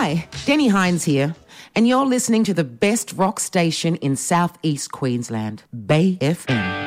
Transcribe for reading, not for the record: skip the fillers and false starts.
Hi, Denny Hines here, and you're listening to the best rock station in southeast Queensland, Bay FM.